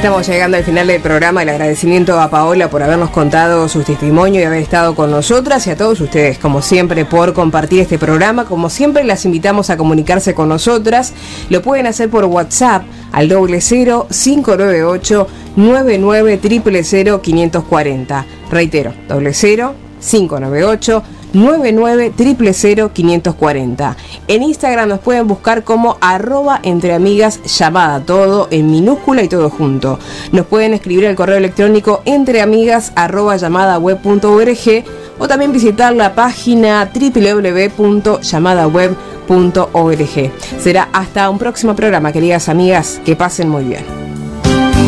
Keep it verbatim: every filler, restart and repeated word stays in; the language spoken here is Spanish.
Estamos llegando al final del programa. El agradecimiento a Paola por habernos contado su testimonio y haber estado con nosotras, y a todos ustedes, como siempre, por compartir este programa. Como siempre, las invitamos a comunicarse con nosotras. Lo pueden hacer por WhatsApp al doble cero cinco nueve ocho nueve nueve cero cero cero quinientos cuarenta. Reitero, doble cero cinco nueve ocho nueve nueve cero cero cero quinientos cuarenta. En Instagram nos pueden buscar como arroba entre amigas llamada, todo en minúscula y todo junto. Nos pueden escribir al correo electrónico entreamigas arroba llamadaweb punto org, o también visitar la página doble u doble u doble u punto llamadaweb punto org. Será hasta un próximo programa, queridas amigas, que pasen muy bien.